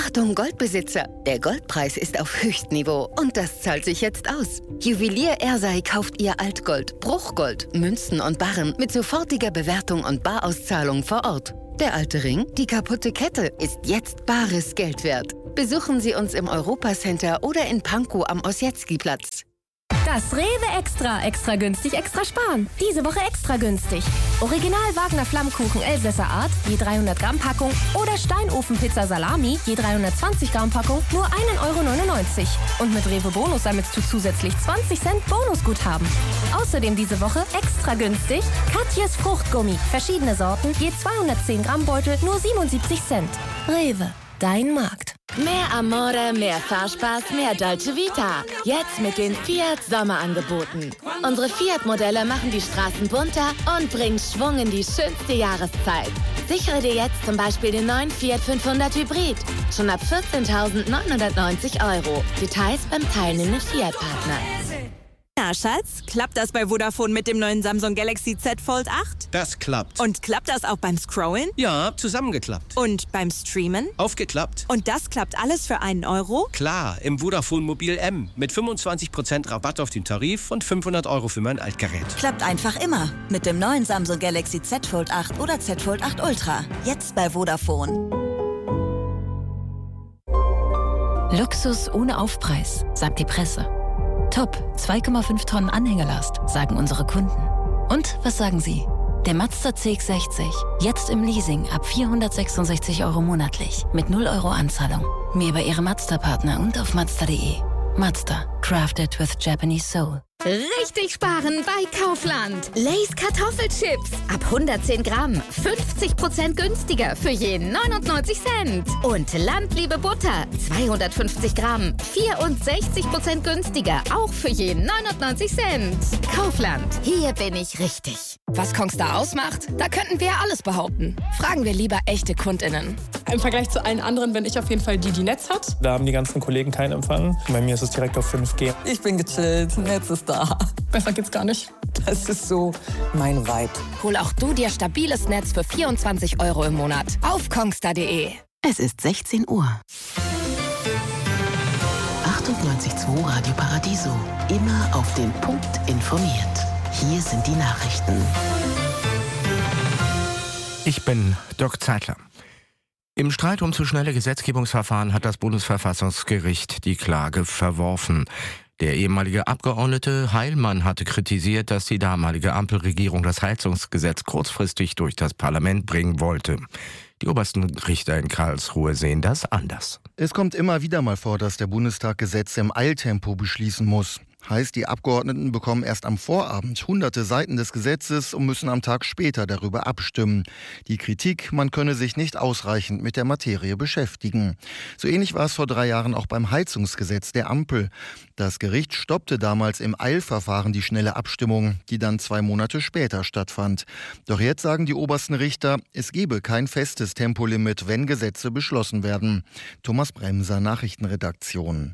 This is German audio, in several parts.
Achtung Goldbesitzer, der Goldpreis ist auf Höchstniveau und das zahlt sich jetzt aus. Juwelier Ersei kauft ihr Altgold, Bruchgold, Münzen und Barren mit sofortiger Bewertung und Barauszahlung vor Ort. Der alte Ring, die kaputte Kette, ist jetzt bares Geld wert. Besuchen Sie uns im Europacenter oder in Pankow am Ossietzky-Platz. Das Rewe Extra. Extra günstig, extra sparen. Diese Woche extra günstig. Original Wagner Flammkuchen Elsässer Art, je 300 Gramm Packung. Oder Steinofen-Pizza Salami, je 320 Gramm Packung, nur 1,99 €. Und mit Rewe Bonus sammelst du zusätzlich 20 Cent Bonusguthaben. Außerdem diese Woche extra günstig Katjes Fruchtgummi. Verschiedene Sorten, je 210 Gramm Beutel, nur 77 Cent. Rewe, dein Markt. Mehr Amore, mehr Fahrspaß, mehr Dolce Vita. Jetzt mit den Fiat Sommerangeboten. Unsere Fiat-Modelle machen die Straßen bunter und bringen Schwung in die schönste Jahreszeit. Sichere dir jetzt zum Beispiel den neuen Fiat 500 Hybrid. Schon ab 14.990 €. Details beim teilnehmenden Fiat-Partner. Ja, Schatz, klappt das bei Vodafone mit dem neuen Samsung Galaxy Z Fold 8? Das klappt. Und klappt das auch beim Scrollen? Ja, zusammengeklappt. Und beim Streamen? Aufgeklappt. Und das klappt alles für einen Euro? Klar, im Vodafone Mobil M. Mit 25% Rabatt auf den Tarif und 500 € für mein Altgerät. Klappt einfach immer. Mit dem neuen Samsung Galaxy Z Fold 8 oder Z Fold 8 Ultra. Jetzt bei Vodafone. Luxus ohne Aufpreis, sagt die Presse. Top, 2,5 Tonnen Anhängelast, sagen unsere Kunden. Und was sagen Sie? Der Mazda CX-60, jetzt im Leasing ab 466 € monatlich, mit 0 € Anzahlung. Mehr bei Ihrem Mazda-Partner und auf Mazda.de. Mazda, crafted with Japanese soul. Richtig sparen bei Kaufland. Lay's Kartoffelchips. Ab 110 Gramm. 50% günstiger für je 99 Cent. Und Landliebe Butter. 250 Gramm. 64% günstiger. Auch für je 99 Cent. Kaufland. Hier bin ich richtig. Was Kongstar ausmacht? Da könnten wir alles behaupten. Fragen wir lieber echte KundInnen. Im Vergleich zu allen anderen bin ich auf jeden Fall die Netz hat. Da haben die ganzen Kollegen keinen Empfang. Bei mir ist es direkt auf 5G. Ich bin gechillt, Netz ist da. Besser geht's gar nicht. Das ist so mein Vibe. Hol auch du dir stabiles Netz für 24 € im Monat. Auf kongstar.de. Es ist 16 Uhr. 98.2 Radio Paradiso. Immer auf den Punkt informiert. Hier sind die Nachrichten. Ich bin Dirk Zeitler. Im Streit um zu schnelle Gesetzgebungsverfahren hat das Bundesverfassungsgericht die Klage verworfen. Der ehemalige Abgeordnete Heilmann hatte kritisiert, dass die damalige Ampelregierung das Heizungsgesetz kurzfristig durch das Parlament bringen wollte. Die obersten Richter in Karlsruhe sehen das anders. Es kommt immer wieder mal vor, dass der Bundestag Gesetze im Eiltempo beschließen muss. Heißt, die Abgeordneten bekommen erst am Vorabend hunderte Seiten des Gesetzes und müssen am Tag später darüber abstimmen. Die Kritik, man könne sich nicht ausreichend mit der Materie beschäftigen. So ähnlich war es vor 3 Jahren auch beim Heizungsgesetz der Ampel. Das Gericht stoppte damals im Eilverfahren die schnelle Abstimmung, die dann 2 Monate später stattfand. Doch jetzt sagen die obersten Richter, es gebe kein festes Tempolimit, wenn Gesetze beschlossen werden. Thomas Bremser, Nachrichtenredaktion.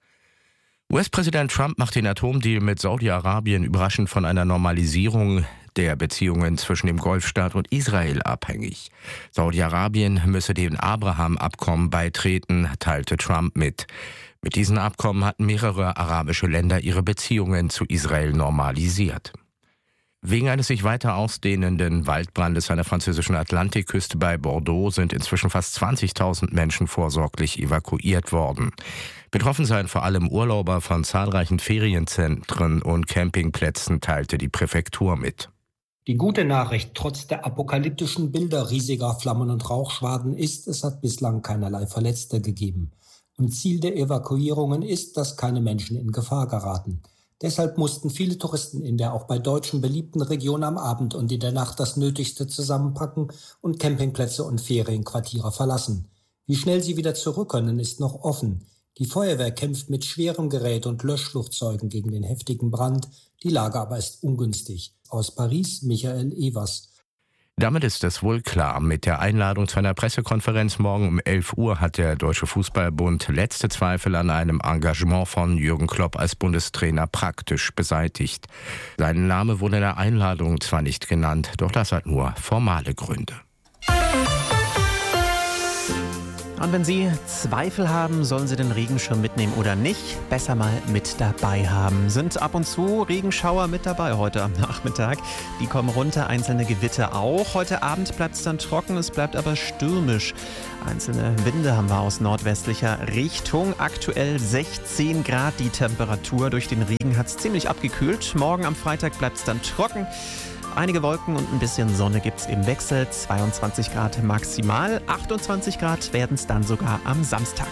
US-Präsident Trump macht den Atomdeal mit Saudi-Arabien überraschend von einer Normalisierung der Beziehungen zwischen dem Golfstaat und Israel abhängig. Saudi-Arabien müsse dem Abraham-Abkommen beitreten, teilte Trump mit. Mit diesen Abkommen hatten mehrere arabische Länder ihre Beziehungen zu Israel normalisiert. Wegen eines sich weiter ausdehnenden Waldbrandes an der französischen Atlantikküste bei Bordeaux sind inzwischen fast 20.000 Menschen vorsorglich evakuiert worden. Betroffen seien vor allem Urlauber von zahlreichen Ferienzentren und Campingplätzen, teilte die Präfektur mit. Die gute Nachricht trotz der apokalyptischen Bilder riesiger Flammen und Rauchschwaden ist, es hat bislang keinerlei Verletzte gegeben. Und Ziel der Evakuierungen ist, dass keine Menschen in Gefahr geraten. Deshalb mussten viele Touristen in der auch bei Deutschen beliebten Region am Abend und in der Nacht das Nötigste zusammenpacken und Campingplätze und Ferienquartiere verlassen. Wie schnell sie wieder zurück können, ist noch offen. Die Feuerwehr kämpft mit schwerem Gerät und Löschflugzeugen gegen den heftigen Brand. Die Lage aber ist ungünstig. Aus Paris, Michael Evers. Damit ist es wohl klar. Mit der Einladung zu einer Pressekonferenz morgen um 11 Uhr hat der Deutsche Fußballbund letzte Zweifel an einem Engagement von Jürgen Klopp als Bundestrainer praktisch beseitigt. Sein Name wurde in der Einladung zwar nicht genannt, doch das hat nur formale Gründe. Und wenn Sie Zweifel haben, sollen Sie den Regenschirm mitnehmen oder nicht, besser mal mit dabei haben. Sind ab und zu Regenschauer mit dabei heute am Nachmittag. Die kommen runter, einzelne Gewitter auch. Heute Abend bleibt es dann trocken, es bleibt aber stürmisch. Einzelne Winde haben wir aus nordwestlicher Richtung. Aktuell 16 Grad die Temperatur. Durch den Regen hat es ziemlich abgekühlt. Morgen am Freitag bleibt es dann trocken. Einige Wolken und ein bisschen Sonne gibt es im Wechsel. 22 Grad maximal, 28 Grad werden es dann sogar am Samstag.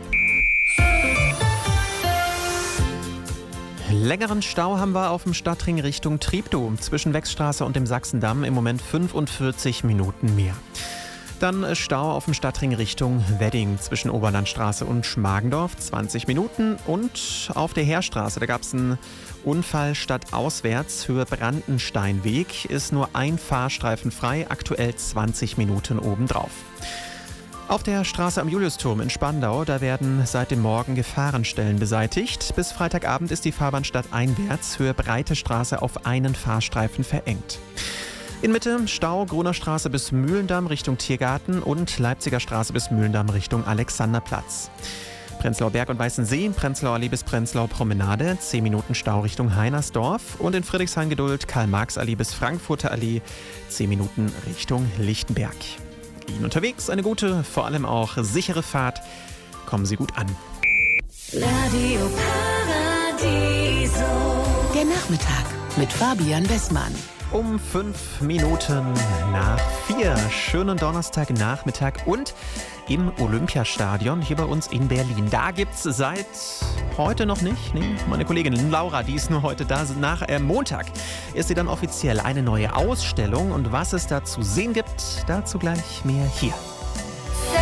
Längeren Stau haben wir auf dem Stadtring Richtung Treptow. Zwischen Wechsstraße und dem Sachsendamm im Moment 45 Minuten mehr. Dann Stau auf dem Stadtring Richtung Wedding zwischen Oberlandstraße und Schmargendorf, 20 Minuten. Und auf der Heerstraße, da gab es einen Unfall stadtauswärts, Höhe Brandensteinweg, ist nur ein Fahrstreifen frei, aktuell 20 Minuten obendrauf. Auf der Straße am Juliusturm in Spandau, da werden seit dem Morgen Gefahrenstellen beseitigt. Bis Freitagabend ist die Fahrbahn stadteinwärts, Höhe Breite Straße, auf einen Fahrstreifen verengt. In Mitte Stau, Gruner Straße bis Mühlendamm Richtung Tiergarten und Leipziger Straße bis Mühlendamm Richtung Alexanderplatz. Prenzlauer Berg und Weißensee, Prenzlauer Allee bis Prenzlauer Promenade, 10 Minuten Stau Richtung Heinersdorf. Und in Friedrichshain Geduld, Karl-Marx-Allee bis Frankfurter Allee, 10 Minuten Richtung Lichtenberg. Ihnen unterwegs eine gute, vor allem auch sichere Fahrt. Kommen Sie gut an. Radio Paradiso. Der Nachmittag mit Fabian Wessmann. Um 5 Minuten nach 4. Schönen Donnerstagnachmittag und im Olympiastadion hier bei uns in Berlin. Da gibt es seit heute noch nicht, meine Kollegin Laura, die ist nur heute da. Nach Montag ist sie dann offiziell eine neue Ausstellung. Und was es da zu sehen gibt, dazu gleich mehr hier.